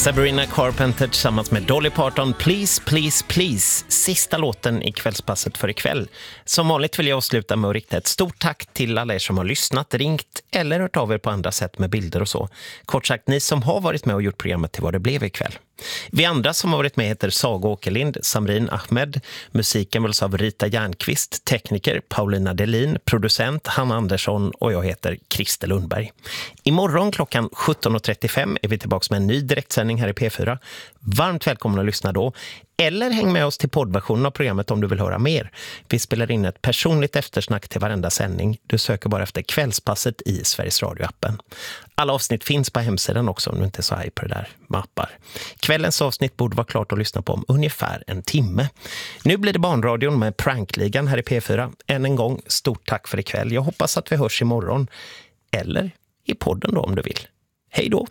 Sabrina Carpenter tillsammans med Dolly Parton, Please, Please, Please. Sista låten i kvällspasset för ikväll. Som vanligt vill jag avsluta med att rikta ett stort tack till alla er som har lyssnat, ringt eller hört av er på andra sätt med bilder och så. Kort sagt, ni som har varit med och gjort programmet till vad det blev ikväll. Vi andra som har varit med heter Saga Åkerlind, Samrin Ahmed, musiken väls av Rita Järnqvist, tekniker Paulina Delin, producent Hanna Andersson och jag heter Christer Lundberg. Imorgon klockan 17.35 är vi tillbaka med en ny direktsändning här i P4. Varmt välkomna att lyssna då. Eller häng med oss till poddversionen av programmet om du vill höra mer. Vi spelar in ett personligt eftersnack till varenda sändning. Du söker bara efter Kvällspasset i Sveriges Radio-appen. Alla avsnitt finns på hemsidan också om du inte är så haj på det där med appar. Kvällens avsnitt borde vara klart att lyssna på om ungefär en timme. Nu blir det Barnradion med Prankligan här i P4. Än en gång, stort tack för ikväll. Jag hoppas att vi hörs imorgon. Eller i podden då om du vill. Hej då!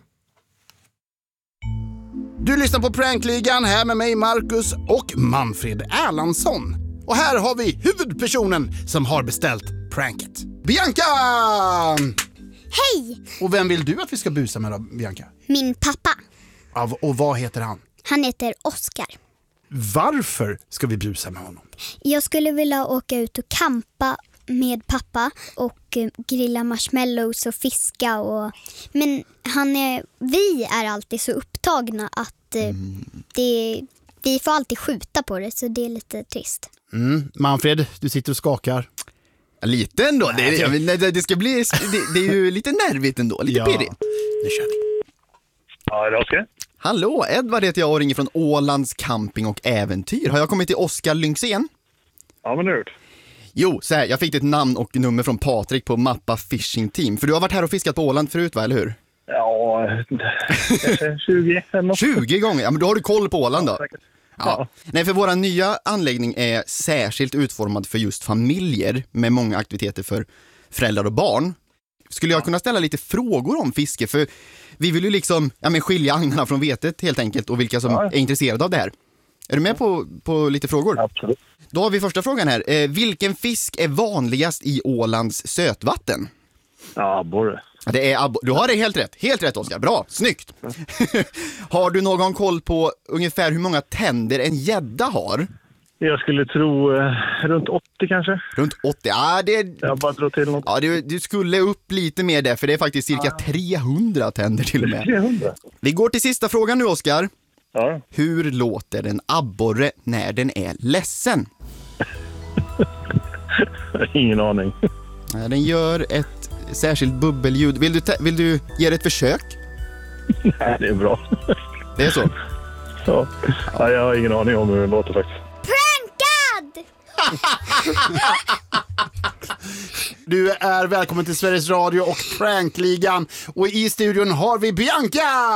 Du lyssnar på Prankligan här med mig Marcus och Manfred Erlandsson. Och här har vi huvudpersonen som har beställt pranket. Bianca! Hej! Och vem vill du att vi ska busa med då, Bianca? Min pappa. Ja, och vad heter han? Han heter Oskar. Varför ska vi busa med honom? Jag skulle vilja åka ut och campa med pappa och grilla marshmallows och fiska men vi är alltid så upptagna att vi får alltid skjuta på det, så det är lite trist. Manfred, du sitter och skakar. Lite ändå. Det ska bli det är ju lite nervigt ändå, lite pirrigt. Nu kör vi. Ja, det är Oskar. Hallå, Edvard heter jag och ringer från Ålands camping och äventyr. Har jag kommit till Oskar Lynxén? Ja, men det har gjort. Jo, så här, jag fick ett namn och nummer från Patrik på Mappa Fishing Team. För du har varit här och fiskat på Åland förut, va, eller hur? Ja, 20 eller något. 20 gånger? Ja, men då har du koll på Åland då. Säkert. Ja. Nej, för våra nya anläggning är särskilt utformad för just familjer med många aktiviteter för föräldrar och barn. Skulle jag kunna ställa lite frågor om fiske? För vi vill ju liksom skilja agnarna från vetet helt enkelt och vilka som är intresserade av det här. Är du med på lite frågor? Absolut. Då har vi första frågan här. Vilken fisk är vanligast i Ålands sötvatten? Ja, abborre. Det är du har det helt rätt. Helt rätt, Oskar. Bra, snyggt. Har du någon koll på ungefär hur många tänder en gädda har? Jag skulle tro runt 80 kanske. Runt 80? Ja, Jag bara drar till något. Ja, du skulle upp lite mer där, för det är faktiskt cirka 300 tänder till och med. 300? Vi går till sista frågan nu, Oskar. Ja. Hur låter en abborre när den är ledsen? Ingen aning. Den gör ett särskilt bubbelljud. Vill du ge det ett försök? Nej, det är bra. Det är så? Ja. Ja, jag har ingen aning om hur det låter faktiskt. Prankad! Du är välkommen till Sveriges Radio och Prankligan. Och i studion har vi Bianca!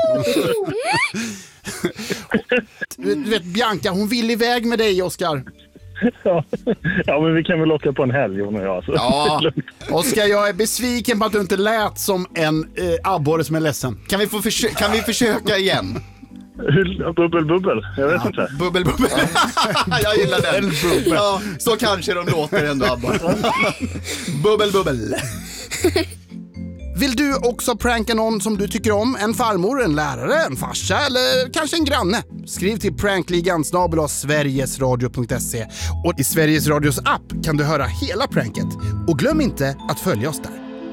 Du vet, Bianca, hon vill iväg med dig, Oskar. Ja, men vi kan väl åka på en helg, hon och jag. Så. Ja, Oskar, jag är besviken på att du inte lät som en abborre som är ledsen. Kan vi försöka igen? Bubbel. Jag vet inte. Bubbel. Jag gillar den. Ja, så kanske de låter ändå, abborre. Bubbel. Vill du också pranka någon som du tycker om? En farmor, en lärare, en farsa eller kanske en granne? Skriv till prankligan@sverigesradio.se. Och i Sveriges Radios app kan du höra hela pranket. Och glöm inte att följa oss där.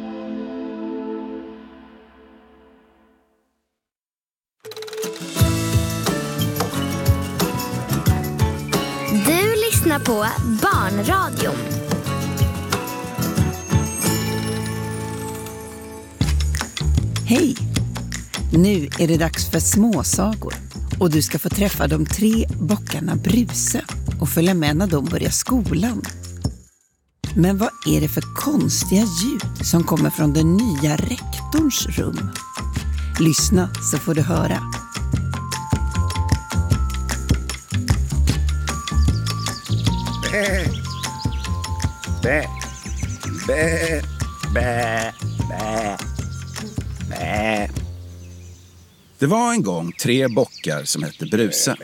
Du lyssnar på Barnradion. Hej! Nu är det dags för småsagor och du ska få träffa de 3 bockarna Bruse och följa med när de börjar skolan. Men vad är det för konstiga ljud som kommer från den nya rektorns rum? Lyssna så får du höra. Bä. Bä. Bä. Bä. Bä. Bä. Det var en gång 3 bockar som hette Bruse.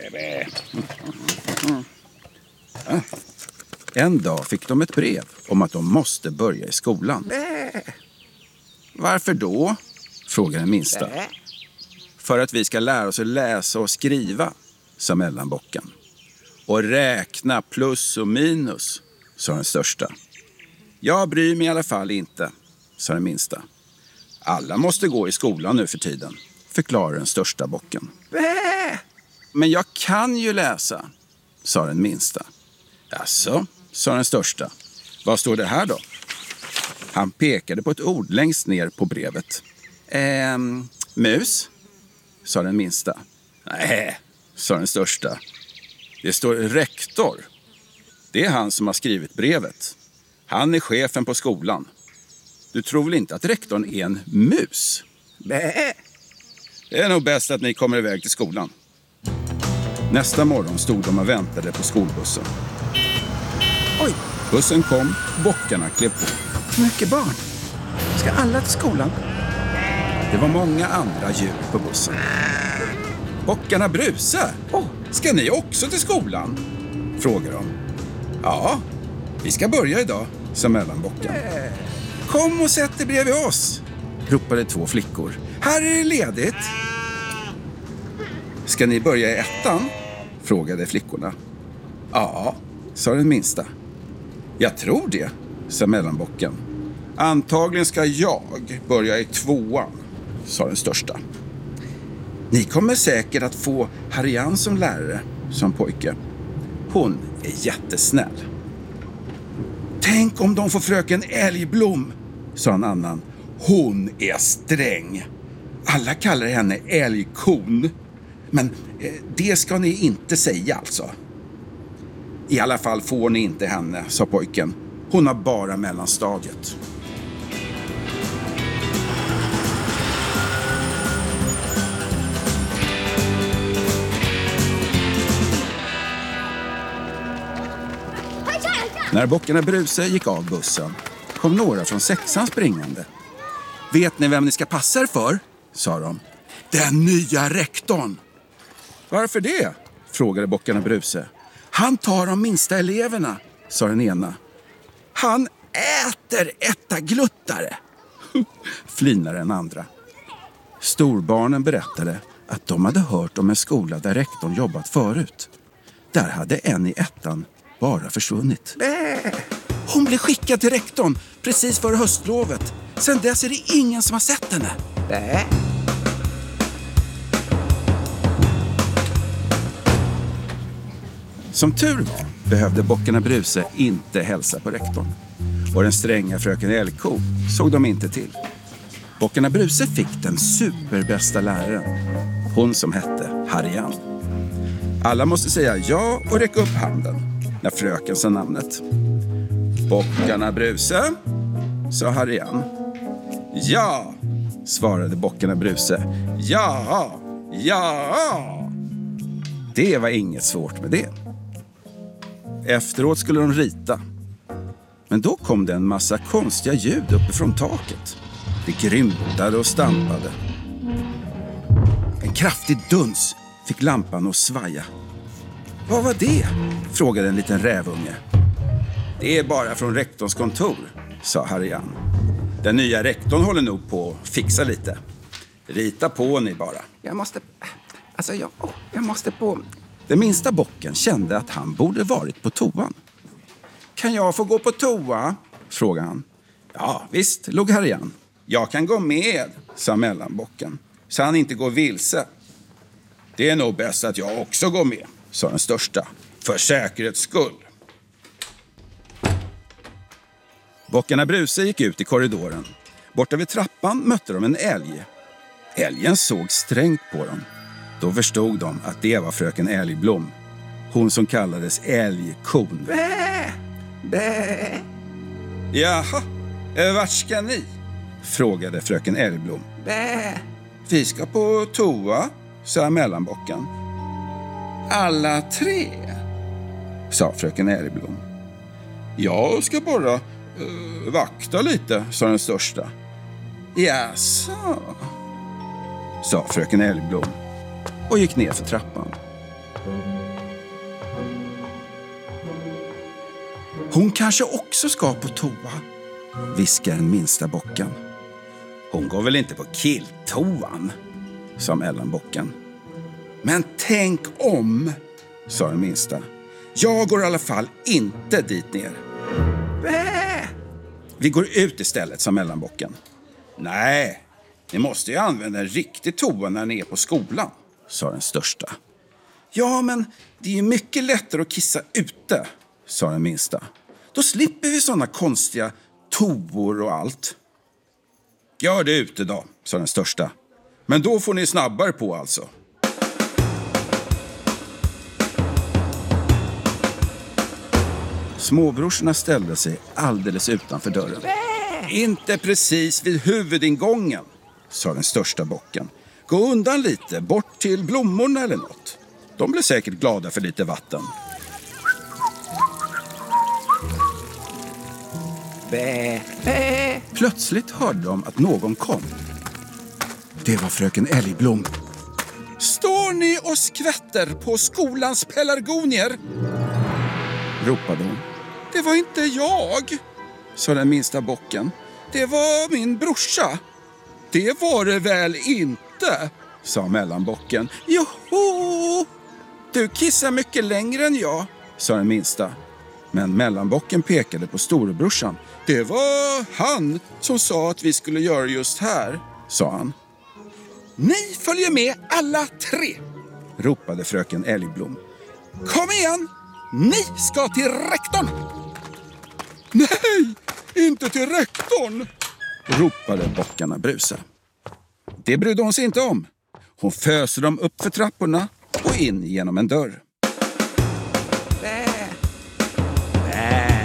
En dag fick de ett brev om att de måste börja i skolan. Varför då? Frågar den minsta. För att vi ska lära oss att läsa och skriva, sa mellanbocken. Och räkna plus och minus, sa den största. Jag bryr mig i alla fall inte, sa den minsta. Alla måste gå i skolan nu för tiden, förklarar den största bocken. Bä! Men jag kan ju läsa, sa den minsta. Jaså, sa den största. Vad står det här då? Han pekade på ett ord längst ner på brevet. Mus, sa den minsta. Nej, sa den största. Det står rektor. Det är han som har skrivit brevet. Han är chefen på skolan. Du tror väl inte att rektorn är en mus? Bä. Det är nog bäst att ni kommer iväg till skolan. Nästa morgon stod de och väntade på skolbussen. Oj, bussen kom, bockarna klev på. Mycket barn. Ska alla till skolan? Det var många andra djur på bussen. Bockarna Bruse, ska ni också till skolan? Frågar de. Ja, vi ska börja idag, sa mellanbocken. Kom och sätt dig bredvid oss, ropade 2 flickor. Här är det ledigt. Ska ni börja i 1:an? Frågade flickorna. Ja, sa den minsta. Jag tror det, sa mellanbocken. Antagligen ska jag börja i 2:an, sa den största. Ni kommer säkert att få Harian som lärare, sa en pojke. Hon är jättesnäll. Tänk om de får fröken Älgblom, sa en annan. Hon är sträng. Alla kallar henne Älgkon. Men det ska ni inte säga alltså. I alla fall får ni inte henne, sa pojken. Hon har bara mellanstadiet. När bockarna Bruse gick av bussen kom några från 6:an springande. Vet ni vem ni ska passa er för? Sa de. Den nya rektorn. Varför det? Frågade bockarna Bruse. Han tar de minsta eleverna, sa den ena. Han äter ättagluttare, flinade den andra. Storbarnen berättade att de hade hört om en skola där rektorn jobbat förut. Där hade en i 1:an bara försvunnit. Hon blev skickad till rektorn precis före höstlovet. Sen dess är det ingen som har sett henne. Som tur var behövde bockarna Bruse inte hälsa på rektorn. Och den stränga fröken Älgko såg de inte till. Bockarna Bruse fick den superbästa läraren. Hon som hette Harian. Alla måste säga ja och räcka upp handen när fröken sa namnet. Bockarna Bruse, sa Harian. Ja, svarade bockarna Bruse. Ja, ja. Det var inget svårt med det. Efteråt skulle de rita. Men då kom det en massa konstiga ljud uppifrån taket. Det grymtade och stampade. En kraftig duns fick lampan att svaja. Vad var det? Frågade en liten rävunge. Det är bara från rektorns kontor, sa Harian. Den nya rektorn håller nog på att fixa lite. Rita på ni bara. Jag måste på... Den minsta bocken kände att han borde varit på toan. Kan jag få gå på toa? Frågade han. Ja, visst, låg Harian. Jag kan gå med, sa mellanbocken. Så han inte går vilse. Det är nog bäst att jag också går med, sa den största. För säkerhets skull. Bockarna Bruse gick ut i korridoren. Borta vid trappan mötte de en älg. Älgen såg strängt på dem. Då förstod de att det var fröken Älgblom. Hon som kallades Älgkon. Bä! Bä! Jaha, vart ska ni? Frågade fröken Älgblom. Bä! Vi ska på toa, sa mellanbocken. Alla 3, sa fröken Älgblom. Jag ska bara vakta lite, sa den största. Jaså, sa fröken Älgblom och gick ner för trappan. Hon kanske också ska på toa, viskade den minsta bocken. Hon går väl inte på killtoan, sa mellanbocken. Men tänk om, sa den minsta. Jag går i alla fall inte dit ner. Bä! Vi går ut istället, sa mellanbocken. Nej, ni måste ju använda en riktig toa när ni är på skolan, sa den största. Ja, men det är mycket lättare att kissa ute, sa den minsta. Då slipper vi sådana konstiga toor och allt. Gör det ute då, sa den största. Men då får ni snabbare på alltså. Småbrorsorna ställde sig alldeles utanför dörren. Inte precis vid huvudingången, sa den största bocken. Gå undan lite, bort till blommorna eller något. De blir säkert glada för lite vatten. Bä! Bä! Plötsligt hörde de att någon kom. Det var fröken Älgblom. Står ni och skvätter på skolans pelargonier? Ropade hon. Det var inte jag, sa den minsta bocken. Det var min brorsa. Det var det väl inte, sa mellanbocken. Joho! Du kissar mycket längre än jag, sa den minsta. Men mellanbocken pekade på storebrorsan. Det var han som sa att vi skulle göra just här, sa han. Ni följer med alla tre, ropade fröken Älgblom. Kom igen, ni ska till rektorn. Nej, inte till rektorn, ropade bockarna Brusa. Det brydde hon sig inte om. Hon föste dem upp för trapporna och in genom en dörr. Bä! Bä!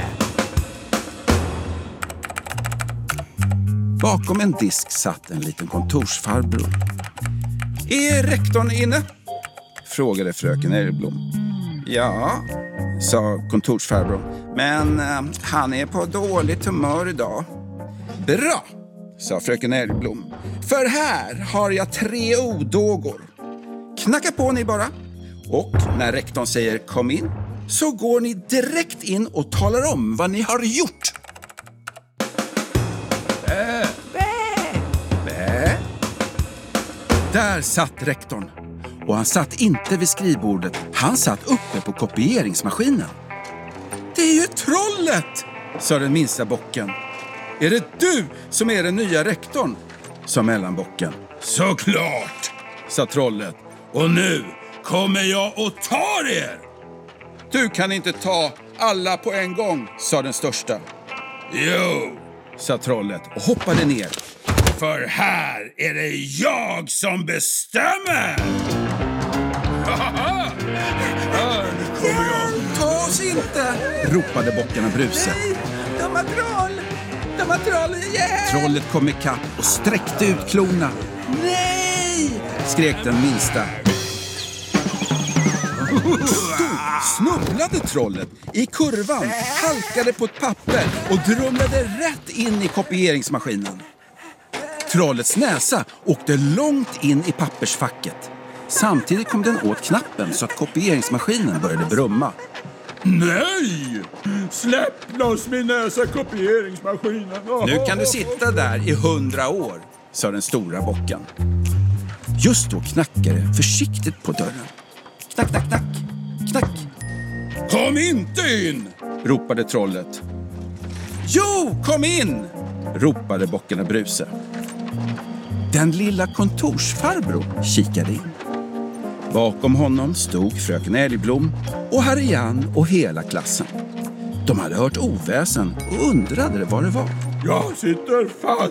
Bakom en disk satt en liten kontorsfarbror. Är rektorn inne? Frågade fröken Älgblom. Ja, sa kontorsfarbrorn. Men han är på dåligt humör idag. Bra, sa fröken Älgblom. För här har jag 3 odågor. Knacka på ni bara. Och när rektorn säger kom in så går ni direkt in och talar om vad ni har gjort. Bä! Bä. Där satt rektorn. Och han satt inte vid skrivbordet. Han satt uppe på kopieringsmaskinen. Det är ju trollet, sa den minsta bocken. Är det du som är den nya rektorn, sa mellanbocken. Såklart, sa trollet. Och nu kommer jag och tar er. Du kan inte ta alla på en gång, sa den största. Jo, sa trollet och hoppade ner. För här är det jag som bestämmer. Nu kommer jag. Ta oss inte, ropade bockarna Bruse. De har troll! De har troll! Yeah! Trollet kom ikapp och sträckte ut klorna. Nej! Skrek den minsta. Snubblade trollet i kurvan, halkade på ett papper och drumlade rätt in i kopieringsmaskinen. Trollets näsa åkte långt in i pappersfacket. Samtidigt kom den åt knappen så att kopieringsmaskinen började brumma. Nej! Släpp loss min näsa, kopieringsmaskinen. Nu kan du sitta där i 100 år, sa den stora bocken. Just då knackade det försiktigt på dörren. Knack, knack, knack, knack. Kom inte in, ropade trollet. Jo, kom in, ropade bockarna Bruse. Den lilla kontorsfarbror kikade in. Bakom honom stod fröken Älgblom och Harrian och hela klassen. De hade hört oväsen och undrade vad det var. Jag sitter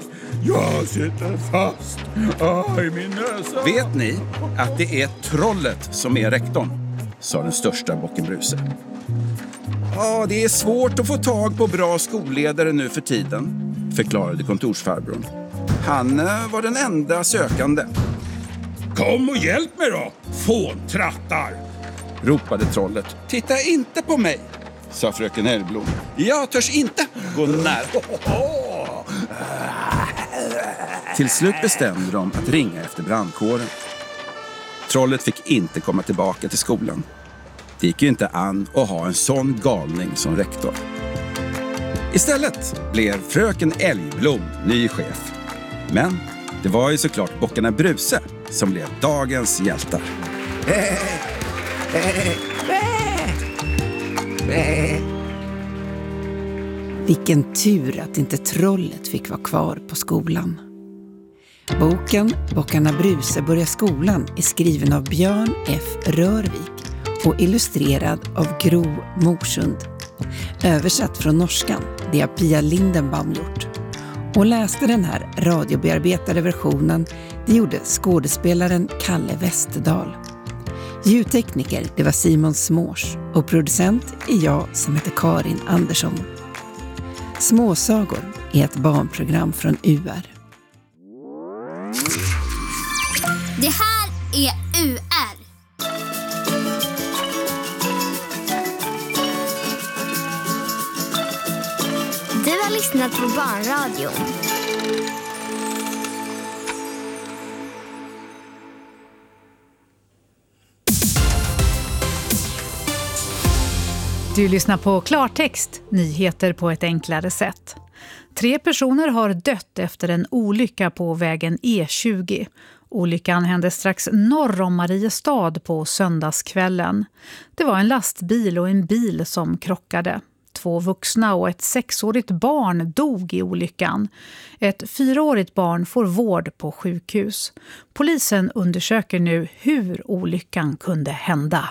fast i min näsa. Vet ni att det är trollet som är rektorn, sa den största bocken Bruse. Ja, det är svårt att få tag på bra skolledare nu för tiden, förklarade kontorsfarbrorn. Han var den enda sökande. Kom och hjälp mig då, fåntrattar, ropade trollet. Titta inte på mig, sa fröken Älgblom. Jag törs inte gå nära. Till slut bestämde de att ringa efter brandkåren. Trollet fick inte komma tillbaka till skolan. Det gick ju inte an att ha en sån galning som rektor. Istället blev fröken Älgblom ny chef. Men det var ju såklart bockarna Bruse som blev dagens hjältar. Vilken tur att inte trollet fick vara kvar på skolan. Boken Bockarna Bruse börjar skolan är skriven av Björn F. Rörvik och illustrerad av Gro Morsund. Översatt från norskan, det har Pia Lindenbaum gjort. Och läste den här radiobearbetade versionen, det gjorde skådespelaren Kalle Westerdahl. Ljudtekniker, det var Simon Smårs och producent är jag som heter Karin Andersson. Småsagor är ett barnprogram från UR. Det här är UR. Du har lyssnat på Barnradion. Du lyssnar på Klartext, nyheter på ett enklare sätt. 3 personer har dött efter en olycka på vägen E20. Olyckan hände strax norr om Mariestad på söndagskvällen. Det var en lastbil och en bil som krockade. 2 vuxna och ett 6-årigt barn dog i olyckan. Ett 4-årigt barn får vård på sjukhus. Polisen undersöker nu hur olyckan kunde hända.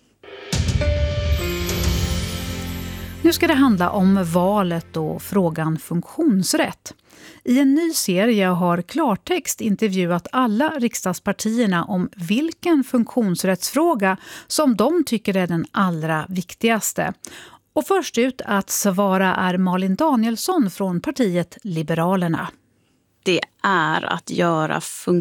Nu ska det handla om valet och frågan funktionsrätt. I en ny serie har Klartext intervjuat alla riksdagspartierna om vilken funktionsrättsfråga som de tycker är den allra viktigaste. Och först ut att svara är Malin Danielsson från partiet Liberalerna. Det är att göra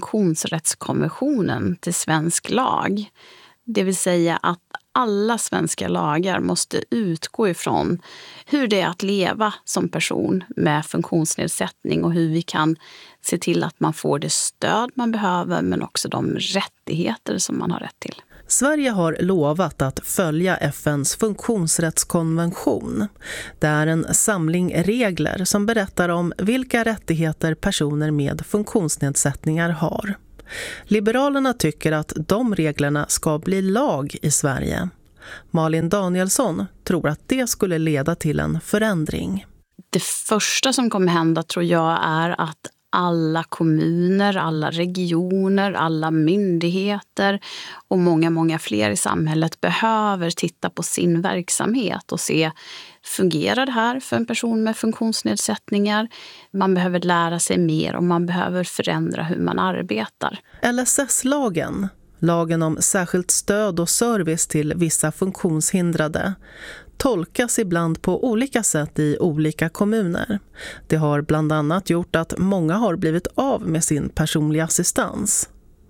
funktionsrättskonventionen till svensk lag. Det vill säga att alla svenska lagar måste utgå ifrån hur det är att leva som person med funktionsnedsättning och hur vi kan se till att man får det stöd man behöver men också de rättigheter som man har rätt till. Sverige har lovat att följa FN:s funktionsrättskonvention. Det är en samling regler som berättar om vilka rättigheter personer med funktionsnedsättningar har. Liberalerna tycker att de reglerna ska bli lag i Sverige. Malin Danielsson tror att det skulle leda till en förändring. Det första som kommer hända tror jag är att alla kommuner, alla regioner, alla myndigheter och många fler i samhället behöver titta på sin verksamhet och se, fungerar det här för en person med funktionsnedsättningar? Man behöver lära sig mer och man behöver förändra hur man arbetar. LSS-lagen, lagen om särskilt stöd och service till vissa funktionshindrade, tolkas ibland på olika sätt i olika kommuner. Det har bland annat gjort att många har blivit av med sin personliga assistans.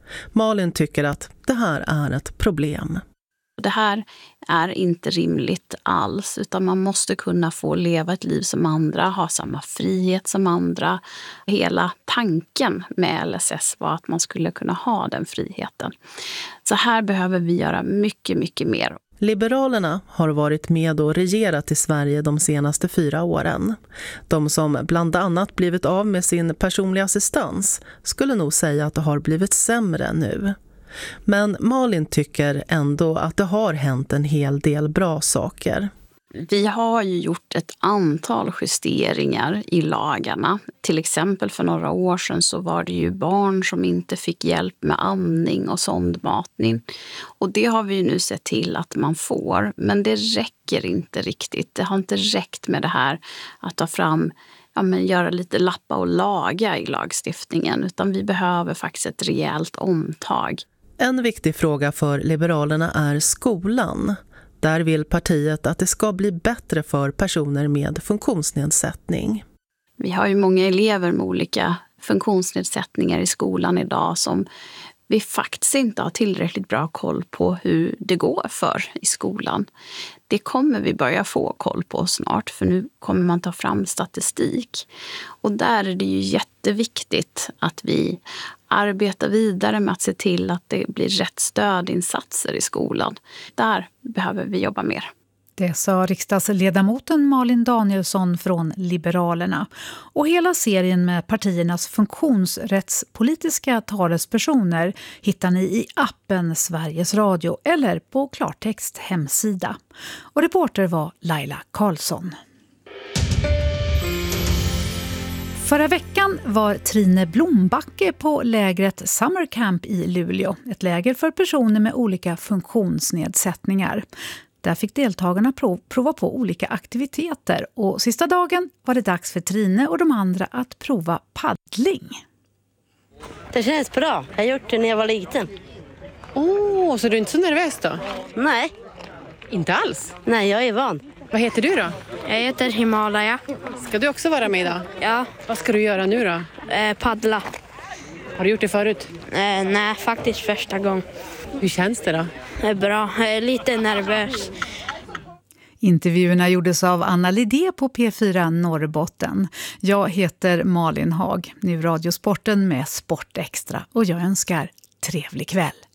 Malin tycker att det här är ett problem. Det här är inte rimligt alls, utan man måste kunna få leva ett liv som andra, ha samma frihet som andra. Hela tanken med LSS var att man skulle kunna ha den friheten. Så här behöver vi göra mycket mer. Liberalerna har varit med och regerat i Sverige de senaste 4 åren. De som bland annat blivit av med sin personliga assistans skulle nog säga att det har blivit sämre nu. Men Malin tycker ändå att det har hänt en hel del bra saker. Vi har ju gjort ett antal justeringar i lagarna. Till exempel för några år sedan så var det ju barn som inte fick hjälp med amning och sondmatning. Och det har vi ju nu sett till att man får. Men det räcker inte riktigt. Det har inte räckt med det här att ta fram, göra lite lappa och laga i lagstiftningen. Utan vi behöver faktiskt ett rejält omtag. En viktig fråga för Liberalerna är skolan. Där vill partiet att det ska bli bättre för personer med funktionsnedsättning. Vi har ju många elever med olika funktionsnedsättningar i skolan idag som vi faktiskt inte har tillräckligt bra koll på hur det går för i skolan. Det kommer vi börja få koll på snart, för nu kommer man ta fram statistik. Och där är det ju jätteviktigt att vi arbetar vidare med att se till att det blir rätt stödinsatser i skolan. Där behöver vi jobba mer. Det sa riksdagsledamoten Malin Danielsson från Liberalerna. Och hela serien med partiernas funktionsrättspolitiska talespersoner hittar ni i appen Sveriges Radio eller på Klartext hemsida. Och reporter var Laila Karlsson. Förra veckan var Trine Blombacke på lägret Summer Camp i Luleå. Ett läger för personer med olika funktionsnedsättningar. Där fick deltagarna prova på olika aktiviteter. Och sista dagen var det dags för Trine och de andra att prova paddling. Det känns bra. Jag har gjort det när jag var liten. Så du är inte så nervös då? Nej. Inte alls? Nej, jag är van. Vad heter du då? Jag heter Himalaya. Ska du också vara med idag? Ja. Vad ska du göra nu då? Paddla. Har du gjort det förut? Nej, faktiskt första gången. Hur känns det då? Det är bra. Jag är lite nervös. Intervjuerna gjordes av Anna Lidé på P4 Norrbotten. Jag heter Malin Haag. Nu Radiosporten med Sport Extra. Och jag önskar trevlig kväll.